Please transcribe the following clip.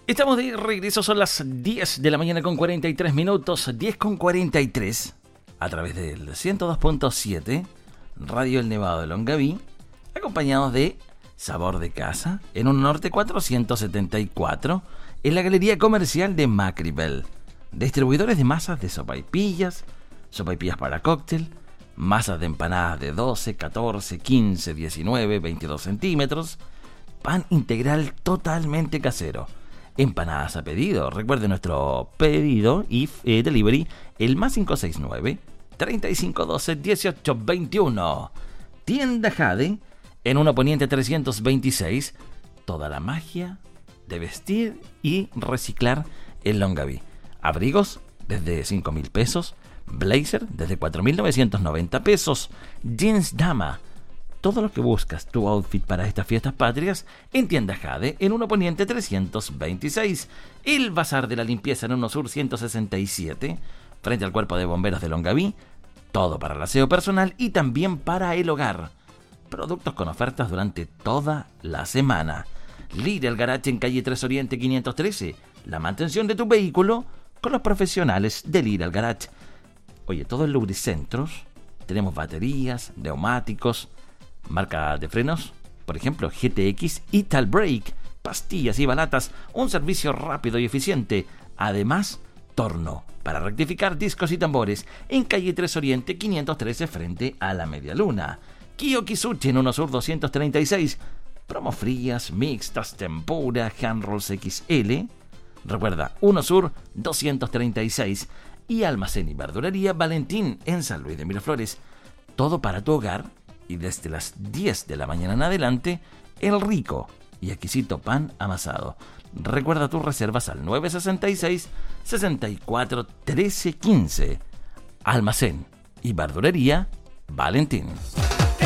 Estamos de regreso, son las 10 de la mañana con 43 minutos, 10 con 43, a través del 102.7, Radio El Nevado de Longaví, acompañados de Sabor de Casa, en un Norte 474, en la Galería Comercial de Macribel. Distribuidores de masas de sopaipillas para cóctel, masas de empanadas de 12, 14, 15, 19, 22 centímetros, pan integral totalmente casero, empanadas a pedido. Recuerde nuestro pedido y delivery, el más 569 3512 1821. Tienda Jade, en una Poniente 326. Toda la magia de vestir y reciclar en Longaví. Abrigos desde 5.000 pesos, blazer desde 4.990 pesos, jeans dama. Todo lo que buscas, tu outfit para estas fiestas patrias, en Tienda Jade, en una Poniente 326. El Bazar de la Limpieza en Uno Sur 167, frente al Cuerpo de Bomberos de Longaví. Todo para el aseo personal y también para el hogar. Productos con ofertas durante toda la semana. Lidl Garage en calle 3 Oriente 513. La mantención de tu vehículo con los profesionales de Lidl Garage. Oye, todo en Lubricentros. Tenemos baterías, neumáticos, marca de frenos, por ejemplo, GTX Ital Brake, pastillas y balatas, un servicio rápido y eficiente. Además, torno para rectificar discos y tambores en calle 3 Oriente 513 frente a la Media Luna. Kio Kisuchi en Uno Sur 236. Promo frías, mixtas, tempura, handrolls XL. Recuerda, Uno Sur 236. Y Almacén y Verdulería Valentín en San Luis de Miraflores. Todo para tu hogar. Y desde las 10 de la mañana en adelante, el rico y exquisito pan amasado. Recuerda tus reservas al 966 64 13 15. Almacén y Verdulería Valentín.